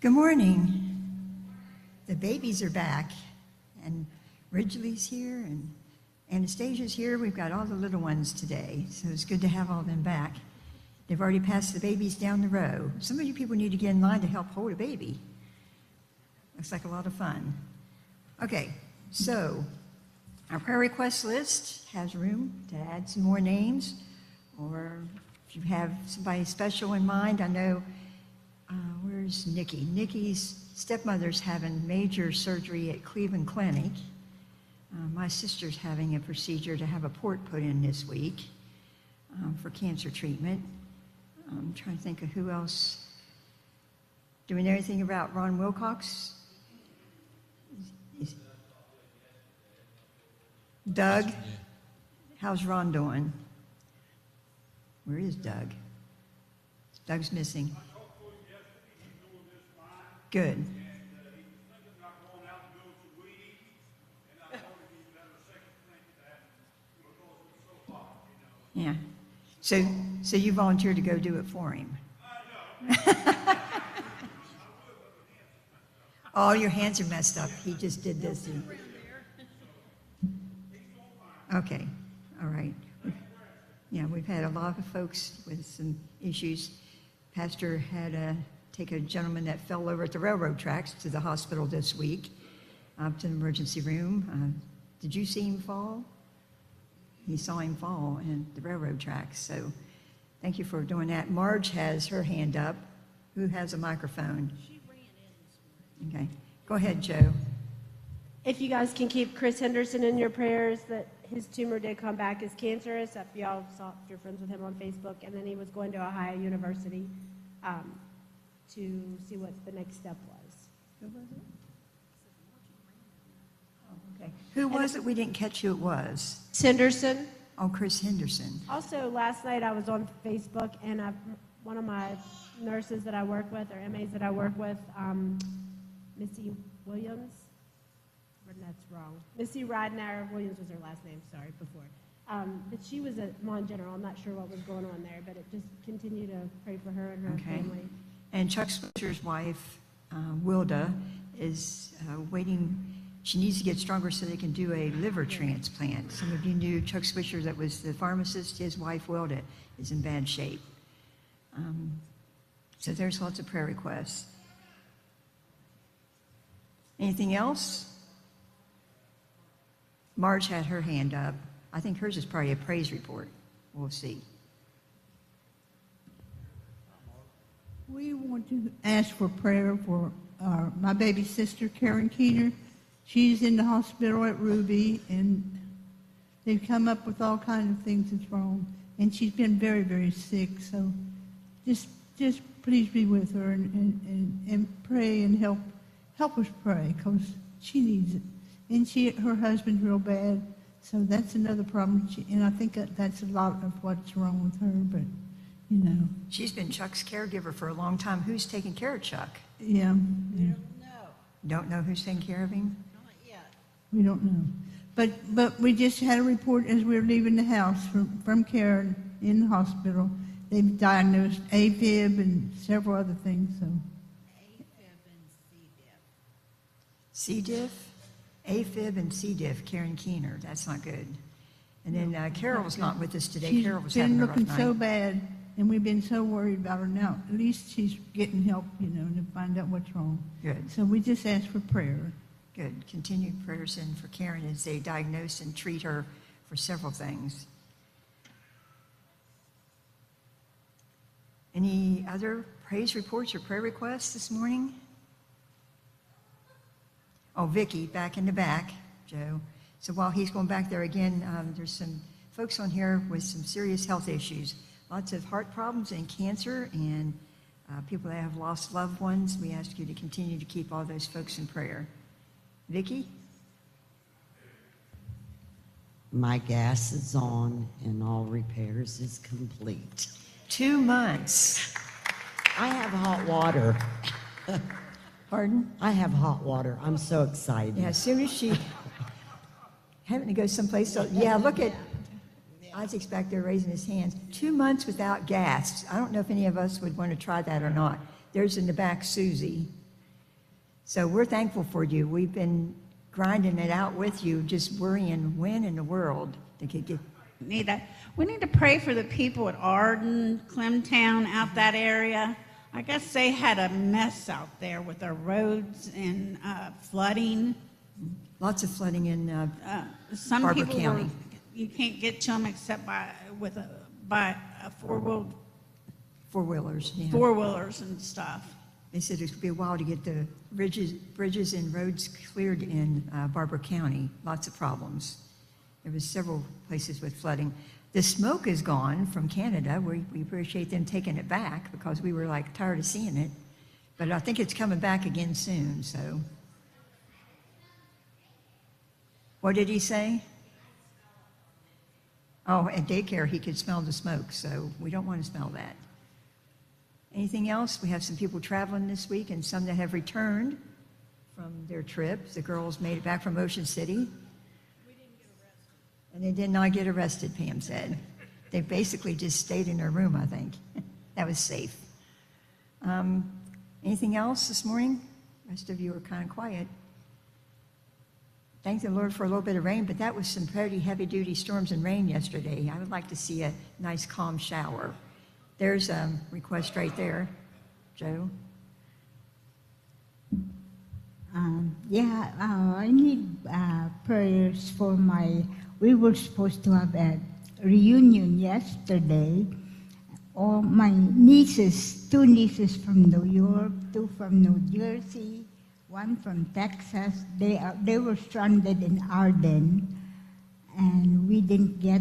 Good morning. The babies are back, and Ridgely's here, and Anastasia's here. We've got all the little ones today, so it's good to have all of them back. They've already passed the babies down the row. Some of you people need to get in line to help hold a baby. Looks like a lot of fun. Okay, so our prayer request list has room to add some more names, or if you have somebody special in mind. I know, where's Nikki? Nikki's stepmother's having major surgery at Cleveland Clinic. My sister's having a procedure to have a port put in this week for cancer treatment. I'm trying to think of who else. Do we know anything about Ron Wilcox? Doug? How's Ron doing? Where is Doug? Doug's missing. Good. Yeah. So you volunteered to go do it for him? Oh, your hands are messed up. He just did this. Okay. All right. Yeah, we've had a lot of folks with some issues. Pastor had to take a gentleman that fell over at the railroad tracks to the hospital this week, up to the emergency room. Did you see him fall? He saw him fall in the railroad tracks. So thank you for doing that. Marge has her hand up. Who has a microphone? She ran in this morning. Okay. Go ahead, Joe. If you guys can keep Chris Henderson in your prayers, that his tumor did come back as cancerous. If y'all saw, if you're friends with him on Facebook, and then he was going to Ohio University to see what the next step was. Who was it? Oh, okay. Who was it? We didn't catch who it was. Henderson. Oh, Chris Henderson. Also, last night I was on Facebook, and one of my nurses that I work with, or MAs that I work with, Missy Williams. That's wrong. Missy Ridenour Williams was her last name, sorry, before. But she was at Mon General. I'm not sure what was going on there, but just continue to pray for her and her family. And Chuck Swisher's wife, Wilda, is waiting. She needs to get stronger so they can do a liver transplant. Some of you knew Chuck Swisher, that was the pharmacist. His wife, Wilda, is in bad shape. So there's lots of prayer requests. Anything else? Marge had her hand up. I think hers is probably a praise report. We'll see. We want to ask for prayer for my baby sister, Karen Keener. She's in the hospital at Ruby, and they've come up with all kinds of things that's wrong. And she's been very, very sick. So just please be with her and pray and help us pray, because she needs it. And her husband's real bad, so that's another problem. And I think that's a lot of what's wrong with her, but, you know. She's been Chuck's caregiver for a long time. Who's taking care of Chuck? Yeah. We don't know. Don't know who's taking care of him? Not yet. We don't know. But we just had a report as we were leaving the house from Karen in the hospital. They've diagnosed AFib and several other things, so. AFib and C. diff. C. diff? AFib and C. diff, Karen Keener. That's not good. And then Carol's not with us today. She's Carol was having a rough been night. looking so bad, and we've been so worried about her now. At least she's getting help, to find out what's wrong. Good. So we just ask for prayer. Good. Continued prayers in for Karen as they diagnose and treat her for several things. Any other praise reports or prayer requests this morning? Oh, Vicki, back in the back, Joe. So while he's going back there again, there's some folks on here with some serious health issues. Lots of heart problems and cancer, and people that have lost loved ones. We ask you to continue to keep all those folks in prayer. Vicki? My gas is on and all repairs is complete. 2 months. I have hot water. Pardon? I have hot water. I'm so excited. Yeah, as soon as she having to go someplace else. Yeah, look at Isaac's back there raising his hands. 2 months without gas. I don't know if any of us would want to try that or not. There's in the back Susie. So we're thankful for you. We've been grinding it out with you, just worrying when in the world they could get. We need to pray for the people at Arden, Clemtown, out that area. I guess they had a mess out there with their roads and flooding. Lots of flooding in Some Barber people County. you can't get to them except by a four-wheelers. Yeah. four-wheelers and stuff. They said it could be a while to get the bridges and roads cleared in Barber County. Lots of problems. There was several places with flooding. The smoke is gone from Canada. We appreciate them taking it back because we were like tired of seeing it. But I think it's coming back again soon. So, what did he say? Oh, at daycare he could smell the smoke. So we don't want to smell that. Anything else? We have some people traveling this week and some that have returned from their trips. The girls made it back from Ocean City. And they did not get arrested, Pam said. They basically just stayed in their room, I think. That was safe. Anything else this morning? The rest of you are kind of quiet. Thank the Lord for a little bit of rain, but that was some pretty heavy-duty storms and rain yesterday. I would like to see a nice, calm shower. There's a request right there. Joe? I need prayers for we were supposed to have a reunion yesterday. All my nieces, 2 nieces from New York, 2 from New Jersey, 1 from Texas. They were stranded in Arden, and we didn't get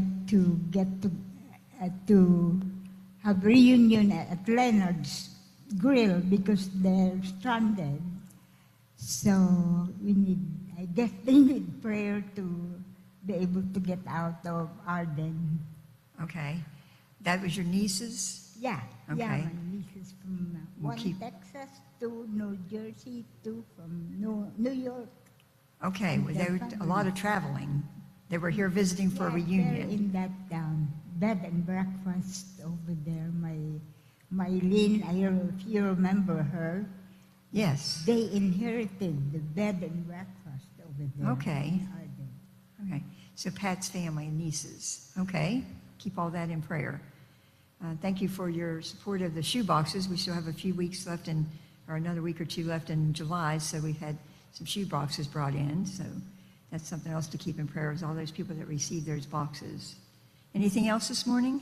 to have reunion at Leonard's Grill because they're stranded. So I guess they need prayer to be able to get out of Arden. Okay. That was your nieces? Yeah, Okay. my nieces from We'll 1 Texas, 2 New Jersey, 2 from New York. Okay. Well, there were a lot of traveling. They were here visiting for a Yeah, reunion. they're in that bed and breakfast over there. Mylene, I don't know if you remember her. Yes. They inherited the bed and breakfast over there. Okay. in Arden. Okay. So Pat's family and nieces. Okay. Keep all that in prayer. Thank you for your support of the shoe boxes. We still have a few weeks left or another week or 2 left in July, so we've had some shoe boxes brought in. So that's something else to keep in prayer is all those people that received those boxes. Anything else this morning?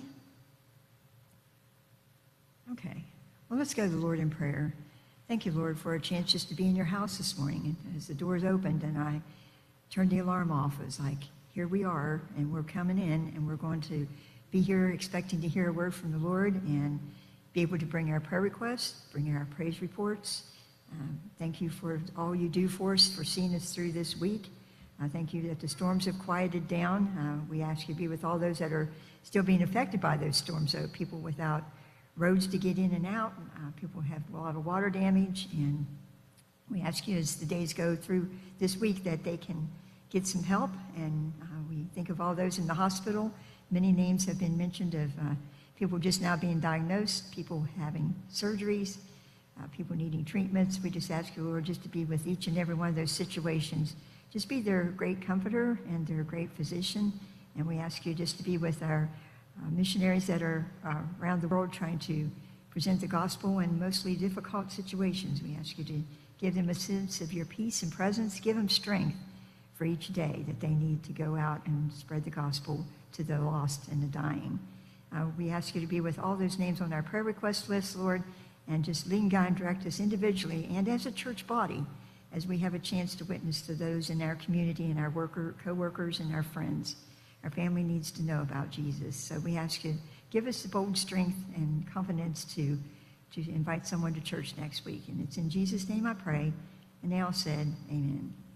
Okay. Well, let's go to the Lord in prayer. Thank you, Lord, for a chance just to be in your house this morning. And as the doors opened and I turned the alarm off, it was like, here we are, and we're coming in, and we're going to be here expecting to hear a word from the Lord and be able to bring our prayer requests, bring our praise reports. Thank you for all you do for us, for seeing us through this week. Thank you that the storms have quieted down. We ask you to be with all those that are still being affected by those storms, so people without roads to get in and out. People have a lot of water damage, and we ask you as the days go through this week that they can get some help, and we think of all those in the hospital. Many names have been mentioned of people just now being diagnosed, people having surgeries, people needing treatments. We just ask you, Lord, just to be with each and every one of those situations. Just be their great comforter and their great physician, and we ask you just to be with our missionaries that are around the world trying to present the gospel in mostly difficult situations. We ask you to give them a sense of your peace and presence. Give them strength for each day that they need to go out and spread the gospel to the lost and the dying. We ask you to be with all those names on our prayer request list, Lord, and just lead, guide, and direct us individually and as a church body as we have a chance to witness to those in our community and our co-workers and our friends. Our family needs to know about Jesus. So we ask you, give us the bold strength and confidence to invite someone to church next week. And it's in Jesus' name I pray. And they all said, amen.